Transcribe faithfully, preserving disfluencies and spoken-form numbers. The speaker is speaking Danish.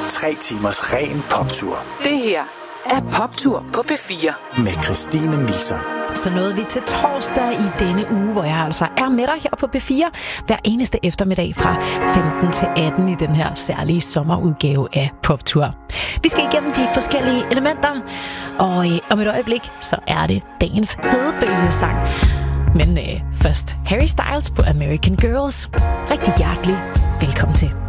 Tre timers ren poptur. Det her er Poptur på P fire. Med Christine Milson. Så nåede vi til torsdag i denne uge, hvor jeg altså er med dig her på P fire hver eneste eftermiddag fra femten til atten i den her særlige sommerudgave af Poptur. Vi skal igennem de forskellige elementer, og øh, om et øjeblik, så er det dagens hedebølgesang. Men øh, først Harry Styles på American Girls. Rigtig hjertelig velkommen til.